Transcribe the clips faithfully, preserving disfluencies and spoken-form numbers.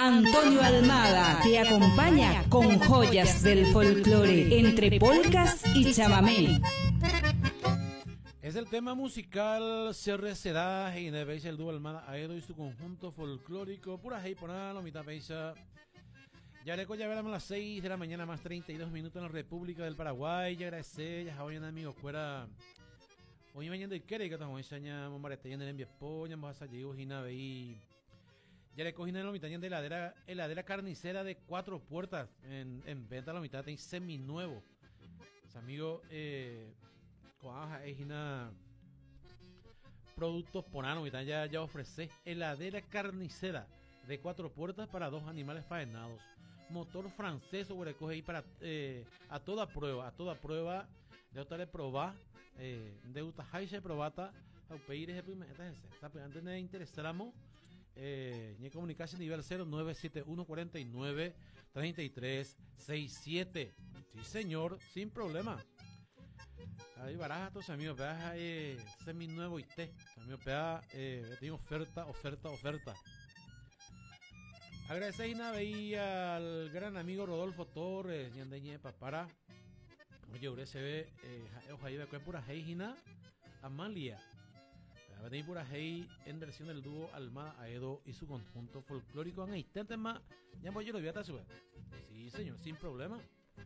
Antonio Almada te acompaña con joyas del folclore entre polcas y chamamé. Es el tema musical Cierre será y de veis el dúo Almada Aedo y su conjunto folclórico pura hey ponalo mitad peisa. Ya le ya veremos las seis de la mañana más treinta y dos minutos en la República del Paraguay. Ya agradecer, ya hoy en amigos fuera. Hoy mañana de querer que estamos enseñando marete en el enviespo, ya vamos a salir y nave y ya le cogí en la mitad de heladera, heladera carnicera de cuatro puertas en, en venta a la mitad de semi nuevo. Pues, amigo, eh coaja es una productos ponano mitad ya ya ofrece heladera carnicera de cuatro puertas para dos animales faenados. Motor francés o recoge ahí para eh, a toda prueba, a toda prueba de otra de probar eh, de utajaise probata a pedir ese primer antes de interesamos eh, ni comunicarse nivel cero nueve siete uno cuarenta y nueve treinta y tres sesenta y siete. Sí, señor, sin problema. Ahí baratos, amigos, peaje eh, semi nuevo y té. Amigos, peaje eh, tengo oferta, oferta, oferta. Agradecer y veía al gran amigo Rodolfo Torres, ñandeñe papara. Oye, ure se ve, ojalá iba a pura heijina Amalia. Va a tener pura hei en versión del dúo Almada Aedo y su conjunto folclórico. En instantes más, ya voy yo lo voy a subir. Sí, señor, sin problema.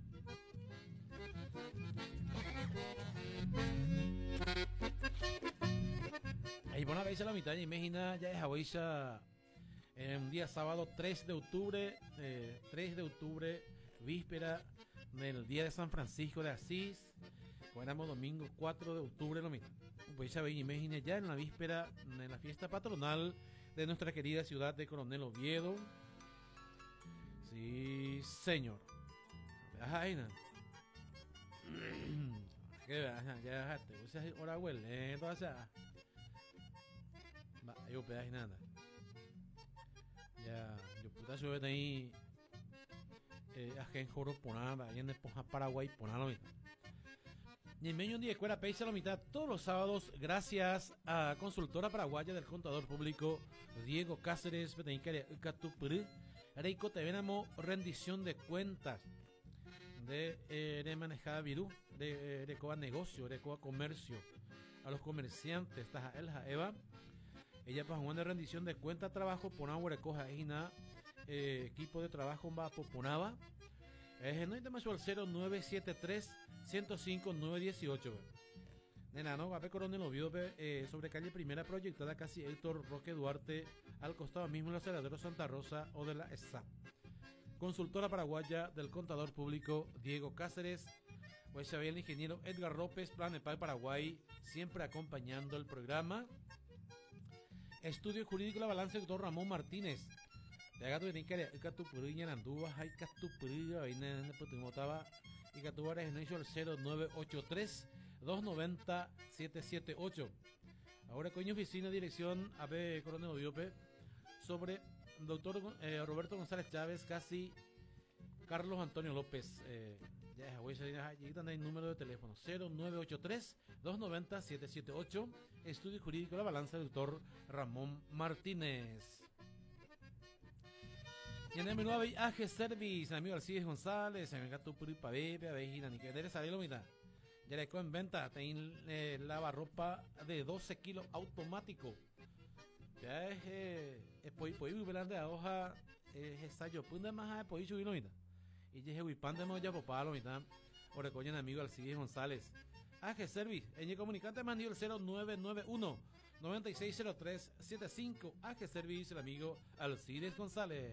Ahí van a ver a la mitad, imagina, ya es Hawaiisa. En un día sábado tres de octubre, eh, tres de octubre, víspera del día de San Francisco de Asís. Fuéramos domingo cuatro de octubre, lo mismo. Pues ya ven, imagínense ya en la víspera de la fiesta patronal de nuestra querida ciudad de Coronel Oviedo. Sí, señor. Ay, no. Que ya dejaste, o sea, ahora huele, entonces. Va, yo pedaje nada. Ya, yo puta sube ahí eh, aquí en Joro Ponada, ahí en el Poja Paraguay, Ponada. Y en medio de escuela peisa la mitad todos los sábados, gracias a Consultora Paraguaya del Contador Público Diego Cáceres, Reiko te venamos rendición de cuentas de eh, de manejada virú, de Recoa negocio, Recoa comercio, a los comerciantes, está Elja Eva. Ella para una rendición de cuenta trabajo ponagua recoja ina eh, equipo de trabajo va poponaba es no internacional cero nueve siete tres ciento cinco nueve dieciocho. Nena, no, Gape Coronel Oviedo eh, sobre calle Primera proyectada casi Héctor Roque Duarte al costado mismo del aceleradero Santa Rosa o de la E S A. Consultora paraguaya del Contador Público Diego Cáceres. Pues se ve el ingeniero Edgar López, Plan Nepal Paraguay, siempre acompañando el programa. Estudio Jurídico La Balanza, doctor Ramón Martínez. De gato de que Catupuriña en Andúa, hay Catupuriña, ahí en el Putimotaba, y Catubara en el cero nueve ocho tres dos nueve cero siete siete ocho. Ahora coño oficina, dirección A B Coronel Oviedo, sobre doctor eh, Roberto González Chávez, casi Carlos Antonio López. Eh, ya voy a salir allí también el número de teléfono cero nueve ocho tres dos nueve cero siete siete ocho. Estudio Jurídico La Balanza, del doctor Ramón Martínez. Y en el menú A G Service, amigo Alcides González, amigo tu puripa bebe, abejina, ni que eres a lo mitad. Ya le en venta, ten eh, lavarropa de doce kilos automático. Ya es eh, es poi poi velando a hoja es ensayo, punta más a poi subir lo mitad. Y ya es huipán de moya popá lo mitad. O recoñen amigo Alcides González. A G Service, en el comunicante mandó el cero nueve nueve uno nueve seis cero tres siete cinco. A G Service, el amigo Alcides González.